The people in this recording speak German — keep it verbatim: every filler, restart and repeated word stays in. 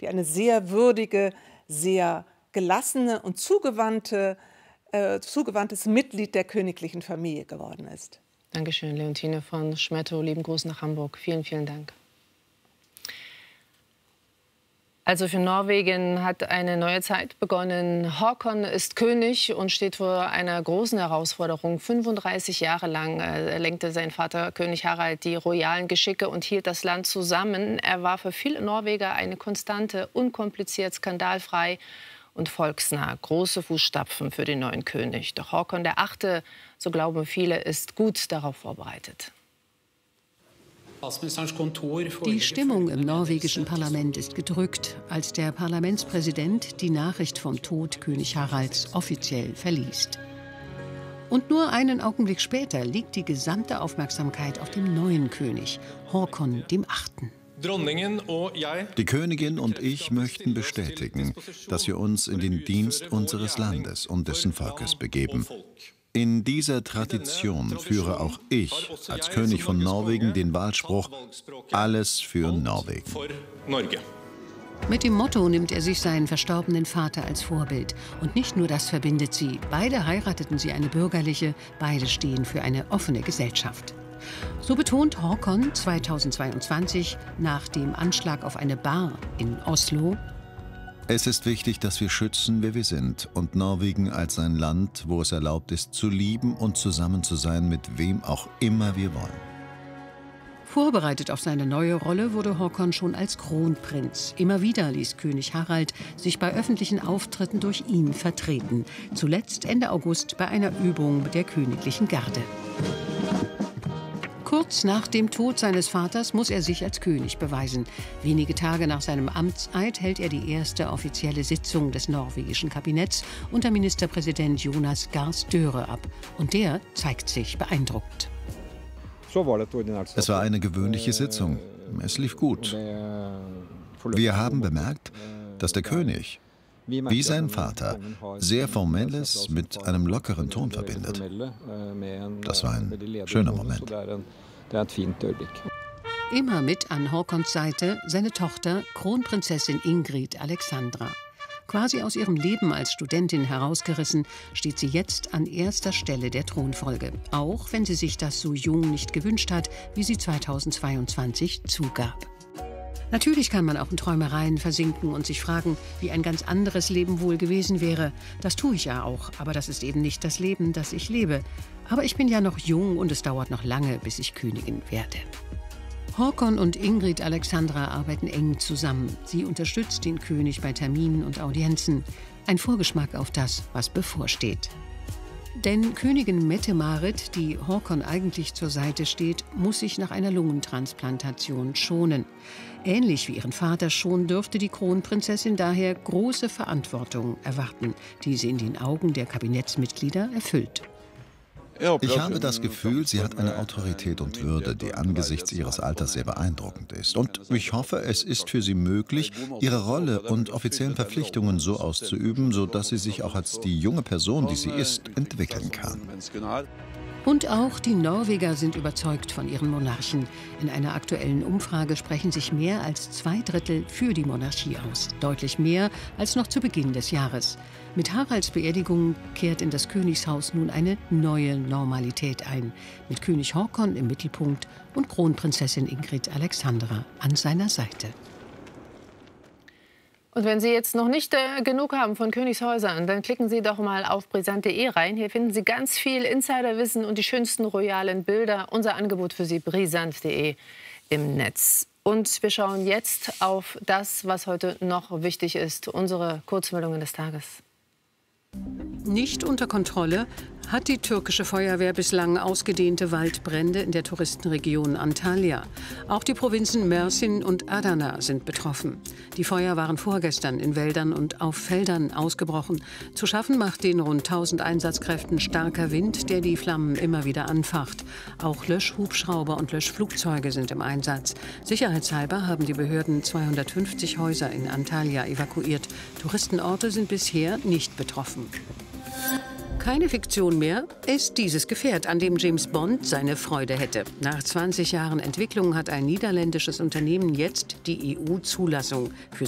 die eine sehr würdige, sehr gelassene und zugewandte, äh, zugewandtes Mitglied der königlichen Familie geworden ist. Dankeschön, Leontine von Schmettow. Lieben Gruß nach Hamburg. Vielen, vielen Dank. Also für Norwegen hat eine neue Zeit begonnen. Håkon ist König und steht vor einer großen Herausforderung. fünfunddreißig Jahre lang äh, lenkte sein Vater König Harald die royalen Geschicke und hielt das Land zusammen. Er war für viele Norweger eine Konstante, unkompliziert, skandalfrei und volksnah. Große Fußstapfen für den neuen König. Doch Håkon der Achte, so glauben viele, ist gut darauf vorbereitet. Die Stimmung im norwegischen Parlament ist gedrückt, als der Parlamentspräsident die Nachricht vom Tod König Haralds offiziell verliest. Und nur einen Augenblick später liegt die gesamte Aufmerksamkeit auf dem neuen König, Håkon dem Achten. Die Königin und ich möchten bestätigen, dass wir uns in den Dienst unseres Landes und dessen Volkes begeben. In dieser Tradition führe auch ich als König von Norwegen den Wahlspruch „Alles für Norwegen“. Mit dem Motto nimmt er sich seinen verstorbenen Vater als Vorbild. Und nicht nur das verbindet sie. Beide heirateten sie eine bürgerliche, beide stehen für eine offene Gesellschaft. So betont Håkon zweitausendzweiundzwanzig nach dem Anschlag auf eine Bar in Oslo: Es ist wichtig, dass wir schützen, wer wir sind, und Norwegen als ein Land, wo es erlaubt ist, zu lieben und zusammen zu sein, mit wem auch immer wir wollen. Vorbereitet auf seine neue Rolle wurde Håkon schon als Kronprinz. Immer wieder ließ König Harald sich bei öffentlichen Auftritten durch ihn vertreten. Zuletzt Ende August bei einer Übung der königlichen Garde. Kurz nach dem Tod seines Vaters muss er sich als König beweisen. Wenige Tage nach seinem Amtseid hält er die erste offizielle Sitzung des norwegischen Kabinetts unter Ministerpräsident Jonas Gahr Støre ab. Und der zeigt sich beeindruckt. Es war eine gewöhnliche Sitzung. Es lief gut. Wir haben bemerkt, dass der König, wie sein Vater, sehr Formelles mit einem lockeren Ton verbindet. Das war ein schöner Moment. Immer mit an Håkons Seite seine Tochter, Kronprinzessin Ingrid Alexandra. Quasi aus ihrem Leben als Studentin herausgerissen, steht sie jetzt an erster Stelle der Thronfolge. Auch wenn sie sich das so jung nicht gewünscht hat, wie sie zweitausendzweiundzwanzig zugab. Natürlich kann man auch in Träumereien versinken und sich fragen, wie ein ganz anderes Leben wohl gewesen wäre. Das tue ich ja auch, aber das ist eben nicht das Leben, das ich lebe. Aber ich bin ja noch jung und es dauert noch lange, bis ich Königin werde. Håkon und Ingrid Alexandra arbeiten eng zusammen. Sie unterstützt den König bei Terminen und Audienzen. Ein Vorgeschmack auf das, was bevorsteht. Denn Königin Mette-Marit, die Håkon eigentlich zur Seite steht, muss sich nach einer Lungentransplantation schonen. Ähnlich wie ihren Vater schon dürfte die Kronprinzessin daher große Verantwortung erwarten, die sie in den Augen der Kabinettsmitglieder erfüllt. Ich habe das Gefühl, sie hat eine Autorität und Würde, die angesichts ihres Alters sehr beeindruckend ist. Und ich hoffe, es ist für sie möglich, ihre Rolle und offiziellen Verpflichtungen so auszuüben, sodass sie sich auch als die junge Person, die sie ist, entwickeln kann. Und auch die Norweger sind überzeugt von ihren Monarchen. In einer aktuellen Umfrage sprechen sich mehr als zwei Drittel für die Monarchie aus. Deutlich mehr als noch zu Beginn des Jahres. Mit Haralds Beerdigung kehrt in das Königshaus nun eine neue Normalität ein. Mit König Håkon im Mittelpunkt und Kronprinzessin Ingrid Alexandra an seiner Seite. Und wenn Sie jetzt noch nicht äh, genug haben von Königshäusern, dann klicken Sie doch mal auf brisant punkt de rein. Hier finden Sie ganz viel Insiderwissen und die schönsten royalen Bilder. Unser Angebot für Sie, brisant punkt de im Netz. Und wir schauen jetzt auf das, was heute noch wichtig ist, unsere Kurzmeldungen des Tages. Nicht unter Kontrolle hat die türkische Feuerwehr bislang ausgedehnte Waldbrände in der Touristenregion Antalya. Auch die Provinzen Mersin und Adana sind betroffen. Die Feuer waren vorgestern in Wäldern und auf Feldern ausgebrochen. Zu schaffen macht den rund tausend Einsatzkräften starker Wind, der die Flammen immer wieder anfacht. Auch Löschhubschrauber und Löschflugzeuge sind im Einsatz. Sicherheitshalber haben die Behörden zweihundertfünfzig Häuser in Antalya evakuiert. Touristenorte sind bisher nicht betroffen. Keine Fiktion mehr ist dieses Gefährt, an dem James Bond seine Freude hätte. Nach zwanzig Jahren Entwicklung hat ein niederländisches Unternehmen jetzt die E U-Zulassung für